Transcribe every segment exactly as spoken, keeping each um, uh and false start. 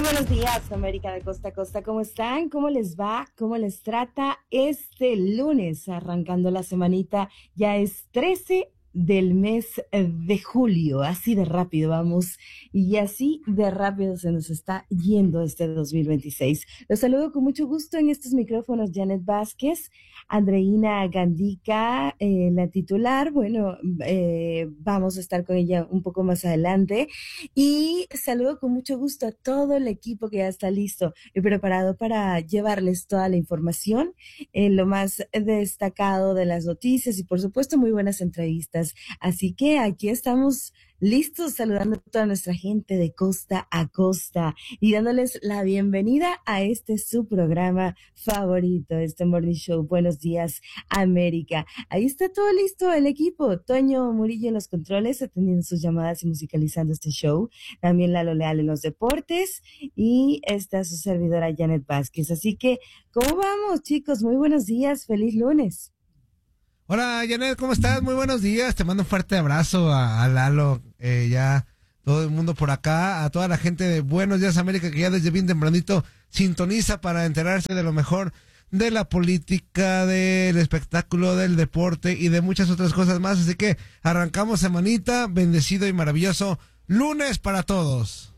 Buenos días, América de Costa a Costa. ¿Cómo están? ¿Cómo les va? ¿Cómo les trata este lunes? Arrancando la semanita, ya es trece del mes de julio. Así de rápido vamos y así de rápido se nos está yendo este dos mil veintiséis. Los saludo con mucho gusto en estos micrófonos Janet Vázquez, Andreina Gandica, eh, la titular. Bueno, eh, vamos a estar con ella un poco más adelante. Y saludo con mucho gusto a todo el equipo que ya está listo y preparado para llevarles toda la información, eh, lo más destacado de las noticias y por supuesto muy buenas entrevistas. Así que aquí estamos listos saludando a toda nuestra gente de costa a costa y dándoles la bienvenida a este su programa favorito, este Morning Show. Buenos días, América. Ahí está todo listo el equipo. Toño Murillo en los controles, atendiendo sus llamadas y musicalizando este show. También Lalo Leal en los deportes y está su servidora Janet Vázquez. Así que, ¿cómo vamos, chicos? Muy buenos días. Feliz lunes. Hola, Janet, ¿cómo estás? Muy buenos días. Te mando un fuerte abrazo a, a Lalo, eh, ya todo el mundo por acá, a toda la gente de Buenos Días América que ya desde bien tempranito sintoniza para enterarse de lo mejor de la política, del espectáculo, del deporte y de muchas otras cosas más. Así que arrancamos semanita, bendecido y maravilloso lunes para todos.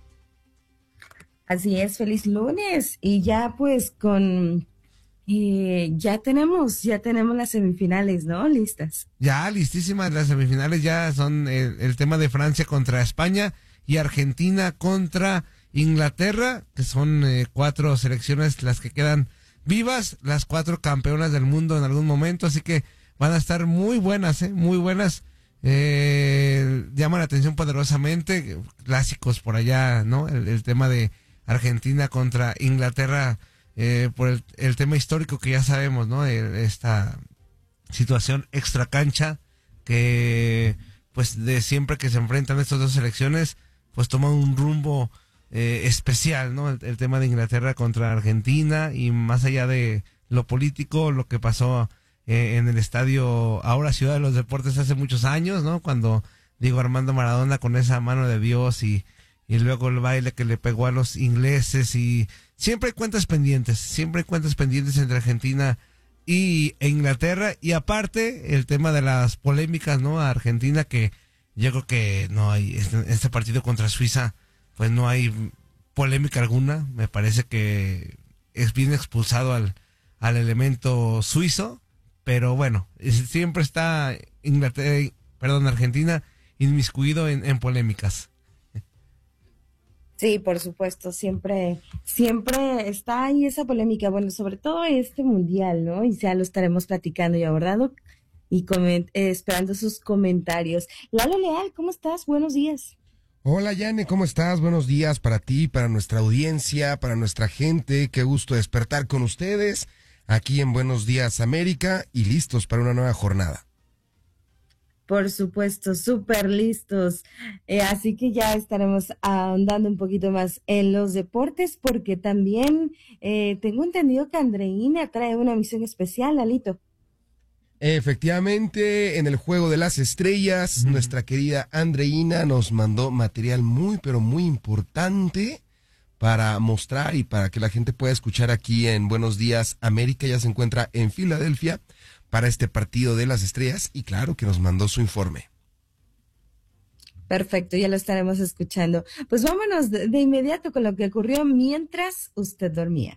Así es, feliz lunes. Y ya pues con... Eh, ya tenemos, ya tenemos las semifinales, ¿no? Listas. Ya, listísimas las semifinales, ya son el, el tema de Francia contra España y Argentina contra Inglaterra, que son eh, cuatro selecciones las que quedan vivas, las cuatro campeonas del mundo en algún momento, así que van a estar muy buenas, ¿eh? Muy buenas, eh, llaman la atención poderosamente, clásicos por allá, ¿no? El, el tema de Argentina contra Inglaterra, Eh, por el, el tema histórico que ya sabemos, ¿no? El, esta situación extra cancha que, pues, de siempre que se enfrentan estas dos selecciones, pues toman un rumbo eh, especial, ¿no? El, el tema de Inglaterra contra Argentina y más allá de lo político, lo que pasó eh, en el estadio, ahora Ciudad de los Deportes, hace muchos años, ¿no? Cuando Diego Armando Maradona con esa mano de Dios y y luego el baile que le pegó a los ingleses y siempre hay cuentas pendientes, siempre hay cuentas pendientes entre Argentina y e Inglaterra y aparte el tema de las polémicas, ¿no? A Argentina que yo creo que no hay, este, este partido contra Suiza pues no hay polémica alguna, me parece que es bien expulsado al, al elemento suizo, pero bueno, siempre está Inglaterra, perdón, Argentina inmiscuido en, en polémicas. Sí, por supuesto, siempre, siempre está ahí esa polémica, bueno, sobre todo este mundial, ¿no? Y ya lo estaremos platicando y abordando y coment eh, esperando sus comentarios. Lalo Leal, ¿cómo estás? Buenos días. Hola, Yane, ¿cómo estás? Buenos días para ti, para nuestra audiencia, para nuestra gente. Qué gusto despertar con ustedes aquí en Buenos Días América y listos para una nueva jornada. Por supuesto, súper listos. Eh, así que ya estaremos ahondando un poquito más en los deportes, porque también eh, tengo entendido que Andreina trae una misión especial, Alito. Efectivamente, en el Juego de las Estrellas, mm. nuestra querida Andreina nos mandó material muy, pero muy importante para mostrar y para que la gente pueda escuchar aquí en Buenos Días América. Ya se encuentra en Filadelfia para este partido de las estrellas y claro que nos mandó su informe. Perfecto, ya lo estaremos escuchando. Pues vámonos de, de inmediato con lo que ocurrió mientras usted dormía.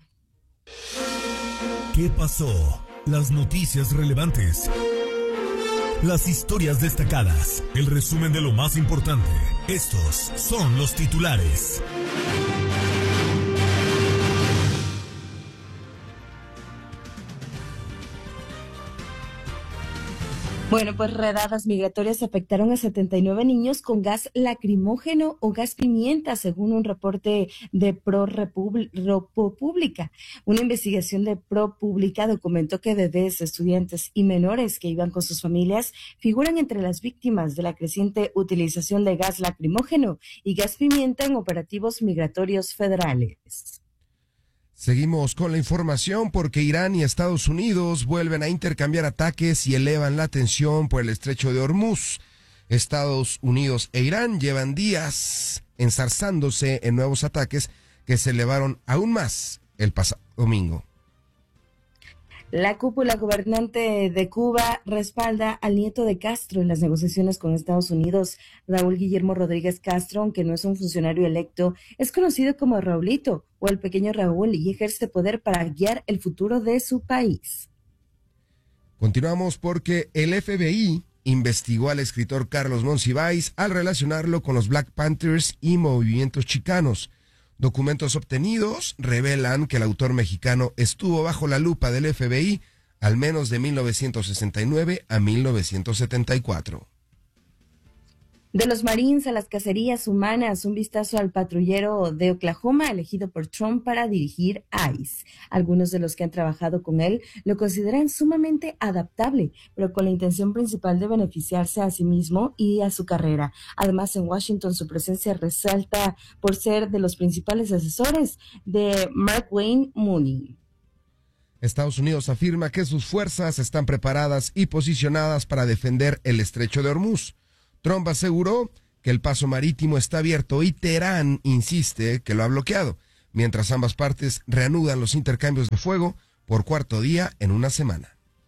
¿Qué pasó? Las noticias relevantes. Las historias destacadas. El resumen de lo más importante. Estos son los titulares. Bueno, pues redadas migratorias afectaron a setenta y nueve niños con gas lacrimógeno o gas pimienta, según un reporte de ProPublica. Una investigación de ProPublica documentó que bebés, estudiantes y menores que iban con sus familias figuran entre las víctimas de la creciente utilización de gas lacrimógeno y gas pimienta en operativos migratorios federales. Seguimos con la información porque Irán y Estados Unidos vuelven a intercambiar ataques y elevan la tensión por el estrecho de Hormuz. Estados Unidos e Irán llevan días enzarzándose en nuevos ataques que se elevaron aún más el pasado domingo. La cúpula gobernante de Cuba respalda al nieto de Castro en las negociaciones con Estados Unidos. Raúl Guillermo Rodríguez Castro, aunque no es un funcionario electo, es conocido como Raulito o el pequeño Raúl y ejerce poder para guiar el futuro de su país. Continuamos porque el F B I investigó al escritor Carlos Monsiváis al relacionarlo con los Black Panthers y movimientos chicanos. Documentos obtenidos revelan que el autor mexicano estuvo bajo la lupa del F B I al menos de mil novecientos sesenta y nueve a mil novecientos setenta y cuatro. De los Marines a las cacerías humanas, un vistazo al patrullero de Oklahoma elegido por Trump para dirigir ICE. Algunos de los que han trabajado con él lo consideran sumamente adaptable, pero con la intención principal de beneficiarse a sí mismo y a su carrera. Además, en Washington su presencia resalta por ser de los principales asesores de Mark Wayne Mooney. Estados Unidos afirma que sus fuerzas están preparadas y posicionadas para defender el estrecho de Hormuz. Trump aseguró que el paso marítimo está abierto y Teherán insiste que lo ha bloqueado, mientras ambas partes reanudan los intercambios de fuego por cuarto día en una semana.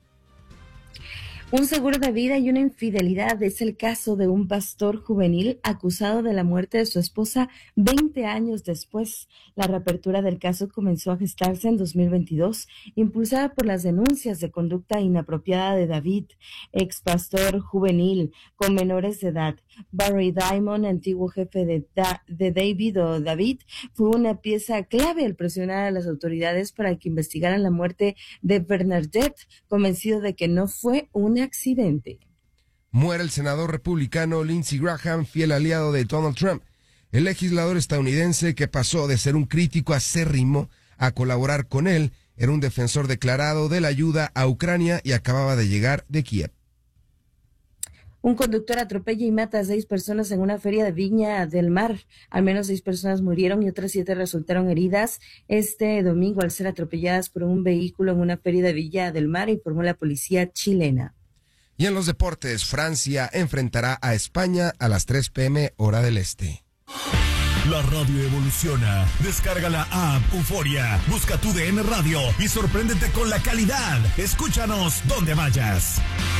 Un seguro de vida y una infidelidad es el caso de un pastor juvenil acusado de la muerte de su esposa veinte años después. La reapertura del caso comenzó a gestarse en dos mil veintidós, impulsada por las denuncias de conducta inapropiada de David, ex pastor juvenil con menores de edad. Barry Diamond, antiguo jefe de, da- de David o David, fue una pieza clave al presionar a las autoridades para que investigaran la muerte de Bernadette, convencido de que no fue un accidente. Muere el senador republicano Lindsey Graham, fiel aliado de Donald Trump. El legislador estadounidense que pasó de ser un crítico acérrimo a colaborar con él, era un defensor declarado de la ayuda a Ucrania y acababa de llegar de Kiev. Un conductor atropella y mata a seis personas en una feria de Viña del Mar. Al menos seis personas murieron y otras siete resultaron heridas este domingo al ser atropelladas por un vehículo en una feria de Viña del Mar, informó la policía chilena. Y en los deportes, Francia enfrentará a España a las tres pe eme hora del este. La radio evoluciona. Descarga la app Euforia, busca tu D N Radio y sorpréndete con la calidad. Escúchanos donde vayas.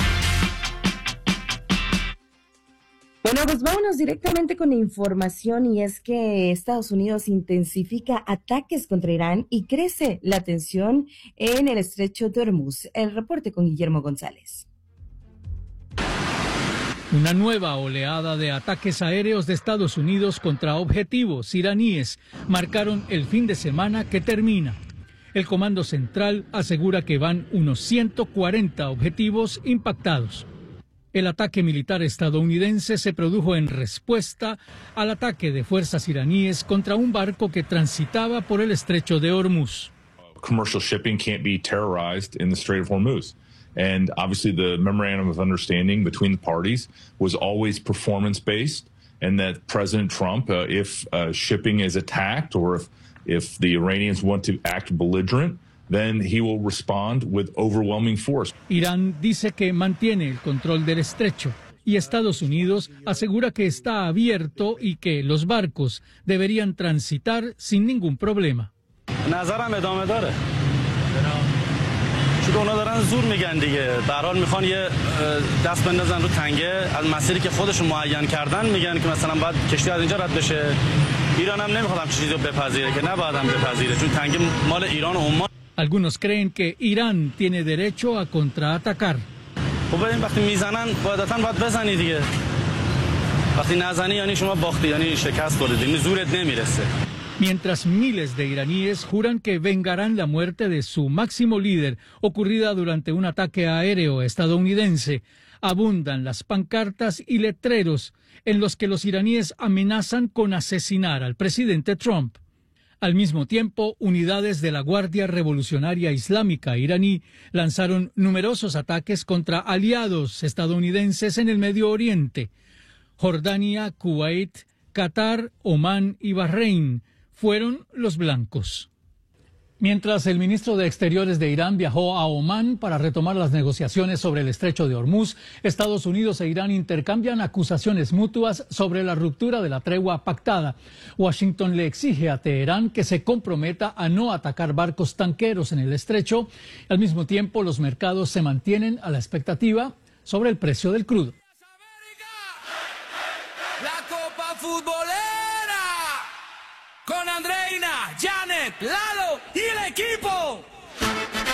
Bueno, pues vámonos directamente con la información, y es que Estados Unidos intensifica ataques contra Irán y crece la tensión en el estrecho de Hormuz. El reporte con Guillermo González. Una nueva oleada de ataques aéreos de Estados Unidos contra objetivos iraníes marcaron el fin de semana que termina. El Comando Central asegura que van unos ciento cuarenta objetivos impactados. El ataque militar estadounidense se produjo en respuesta al ataque de fuerzas iraníes contra un barco que transitaba por el estrecho de Hormuz. Commercial shipping can't be terrorized in the Strait of Hormuz. And obviously the memorandum of understanding between the parties was always performance-based, and that President Trump, uh, if uh, shipping is attacked or if, if the Iranians want to act belligerent, then he will respond with overwhelming force. Irán dice que mantiene el control del estrecho y Estados Unidos asegura que está abierto y que los barcos deberían transitar sin ningún problema. چون اونا دارن زور میگن دیگه به هر حال میخوان یه دست بندازن رو تنگه از مسیری که خودشون معین کردن میگن که مثلا باید کشتی از اینجا رد بشه ایران هم نمیخواد همچین چیزی رو بپذیره که نباید هم بپذیره چون تنگه مال ایران و عمان. Algunos creen que Irán tiene derecho a contraatacar. خب ببین وقتی میزنن قاعدتاً باید بزنی دیگه وقتی نزنی یعنی شما باختی یعنی شکست خوردی یعنی زورت نمیرسه. Mientras miles de iraníes juran que vengarán la muerte de su máximo líder, ocurrida durante un ataque aéreo estadounidense, abundan las pancartas y letreros en los que los iraníes amenazan con asesinar al presidente Trump. Al mismo tiempo, unidades de la Guardia Revolucionaria Islámica iraní lanzaron numerosos ataques contra aliados estadounidenses en el Medio Oriente. Jordania, Kuwait, Qatar, Omán y Bahrein fueron los blancos. Mientras el ministro de Exteriores de Irán viajó a Omán para retomar las negociaciones sobre el estrecho de Hormuz, Estados Unidos e Irán intercambian acusaciones mutuas sobre la ruptura de la tregua pactada. Washington le exige a Teherán que se comprometa a no atacar barcos tanqueros en el estrecho. Al mismo tiempo, los mercados se mantienen a la expectativa sobre el precio del crudo. La Copa Futbolera con Andreina, Janet, Lalo y el equipo.